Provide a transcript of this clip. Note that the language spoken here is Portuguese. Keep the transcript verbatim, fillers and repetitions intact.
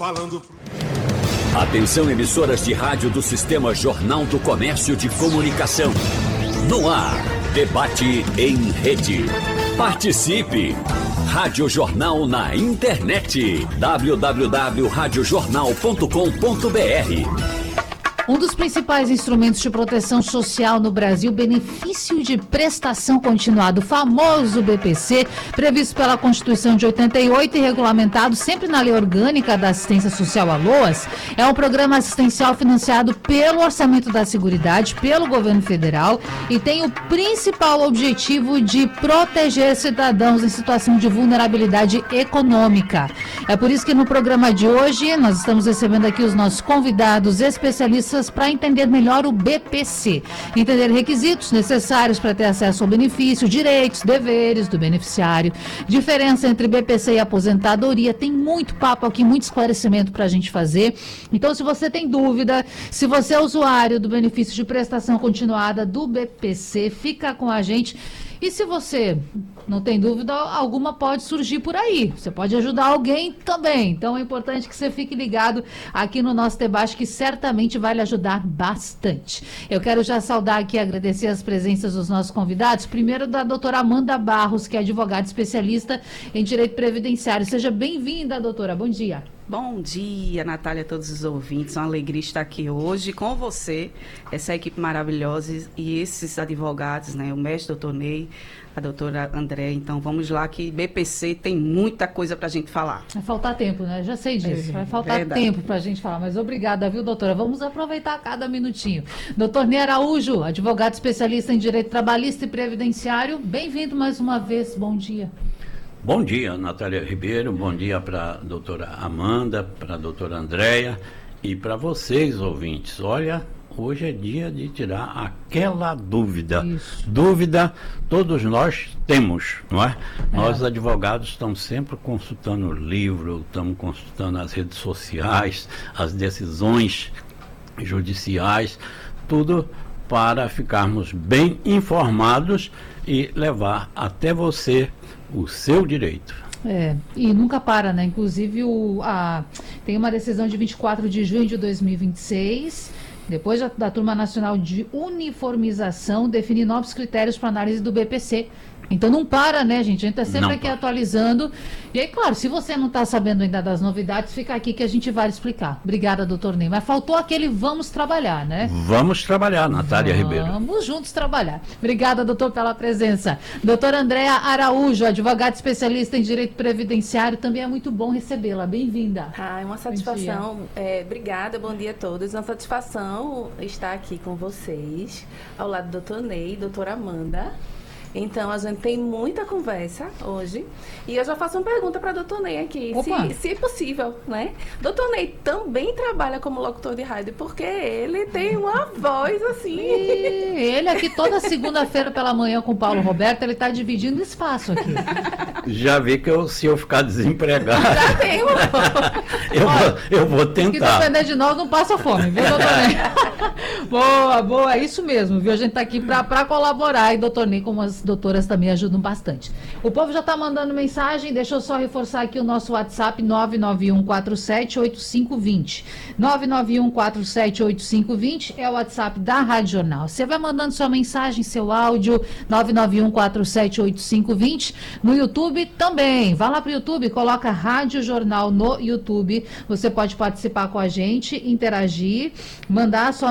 falando... Atenção, emissoras de rádio do Sistema Jornal do Comércio de Comunicação. No ar, debate em rede. Participe! Rádio Jornal na internet. w w w ponto rádio jornal ponto com ponto b r. Um dos principais instrumentos de proteção social no Brasil, benefício de prestação continuada, o famoso B P C, previsto pela Constituição de oitenta e oito e regulamentado sempre na Lei Orgânica da Assistência Social à LOAS, é um programa assistencial financiado pelo Orçamento da Seguridade, pelo governo federal, e tem o principal objetivo de proteger cidadãos em situação de vulnerabilidade econômica. É por isso que no programa de hoje nós estamos recebendo aqui os nossos convidados especialistas para entender melhor o B P C, entender requisitos necessários para ter acesso ao benefício, direitos, deveres do beneficiário, diferença entre B P C e aposentadoria. Tem muito papo aqui, muito esclarecimento para a gente fazer. Então, se você tem dúvida, se você é usuário do benefício de prestação continuada do B P C, fica com a gente. E se você não tem dúvida, alguma pode surgir por aí. Você pode ajudar alguém também. Então é importante que você fique ligado aqui no nosso debate, que certamente vai lhe ajudar bastante. Eu quero já saudar aqui e agradecer as presenças dos nossos convidados. Primeiro da doutora Amanda Barros, que é advogada especialista em direito previdenciário. Seja bem-vinda, doutora. Bom dia. Bom dia, Natália, a todos os ouvintes. Uma alegria estar aqui hoje com você, essa equipe maravilhosa e esses advogados, né? O mestre doutor Ney, a doutora André. Então, vamos lá que B P C tem muita coisa para a gente falar. Vai faltar tempo, né? Já sei disso. É, Vai faltar verdade. tempo para a gente falar, mas obrigada, viu, doutora? Vamos aproveitar cada minutinho. Doutor Ney Araújo, advogado especialista em direito trabalhista e previdenciário. Bem-vindo mais uma vez. Bom dia. Bom dia, Natália Ribeiro, bom dia para a doutora Amanda, para a doutora Andréia e para vocês, ouvintes. Olha, hoje é dia de tirar aquela dúvida. Isso. Dúvida todos nós temos, não é? é? Nós, advogados, estamos sempre consultando o livro, estamos consultando as redes sociais, as decisões judiciais, tudo para ficarmos bem informados e levar até você o seu direito. É, e nunca para, né? Inclusive, o, a, tem uma decisão de vinte e quatro de junho de dois mil e vinte e seis, depois da, da Turma Nacional de Uniformização, definir novos critérios para análise do B P C. Então não para, né, gente? A gente está sempre não aqui para. atualizando. E aí, claro, se você não está sabendo ainda das novidades, fica aqui que a gente vai explicar. Obrigada, doutor Ney. Mas faltou aquele vamos trabalhar, né? Vamos trabalhar, Natália vamos Ribeiro. Vamos juntos trabalhar. Obrigada, doutor, pela presença. Doutora Andréia Araújo, advogada especialista em direito previdenciário. Também é muito bom recebê-la. Bem-vinda. Ah, é uma satisfação. É, obrigada, bom dia a todos. É uma satisfação estar aqui com vocês, ao lado do doutor Ney e doutora Amanda. Então, a gente tem muita conversa hoje. E eu já faço uma pergunta para o doutor Ney aqui, se, se é possível, né? doutor Ney também trabalha como locutor de rádio, porque ele tem uma voz assim. E ele aqui toda segunda-feira pela manhã com o Paulo Roberto, ele está dividindo espaço aqui. Já vi que eu, se eu ficar desempregado... Já tem, eu, Olha, vou, eu vou tentar. Se depender de nós, não passa fome, viu, doutor Ney? Boa, boa, é isso mesmo, viu? A gente está aqui para colaborar, e doutor Ney, como as doutoras também ajudam bastante. O povo já está mandando mensagem, deixa eu só reforçar aqui o nosso WhatsApp, nove nove um quatro sete oito cinco dois zero. nove nove um quatro sete oito cinco dois zero é o WhatsApp da Rádio Jornal. Você vai mandando sua mensagem, seu áudio, nove nove um quatro sete oito cinco dois zero. No YouTube também. Vá lá para o YouTube, coloca Rádio Jornal no YouTube. Você pode participar com a gente, interagir, mandar a sua